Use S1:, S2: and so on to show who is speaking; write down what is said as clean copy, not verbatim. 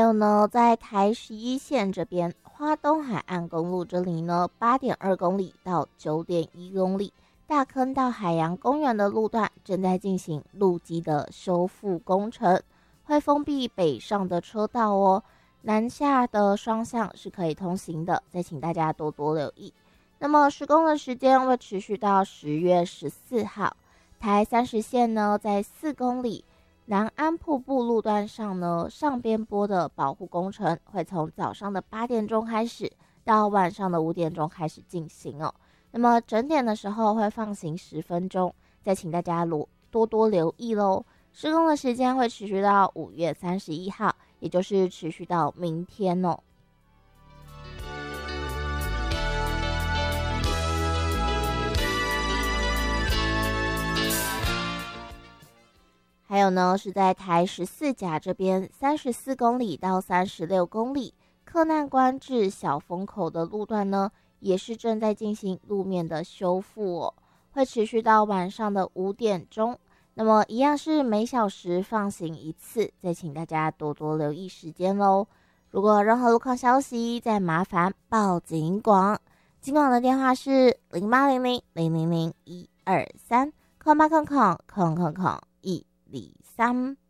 S1: 有呢，在台11线这边，花东海岸公路这里呢，8.2公里到9.1公里，大坑到海洋公园的路段正在进行路基的修复工程，会封闭北上的车道哦，南下的双向是可以通行的，再请大家多多留意。那么施工的时间会持续到10月14号，台30线呢，在4公里。南安瀑布路段上呢，上边坡的保护工程会从早上的8点钟开始，到晚上的5点钟开始进行哦。那么整点的时候会放行10分钟，再请大家多多留意喽。施工的时间会持续到5月31号，也就是持续到明天哦。还有呢，是在台14甲这边34公里到36公里，克难关至小风口的路段呢，也是正在进行路面的修复哦，会持续到晚上的5点钟。那么一样是每小时放行1次，再请大家多多留意时间咯。如果有任何路况消息，再麻烦报警广。警广的电话是0800000123，空800000123。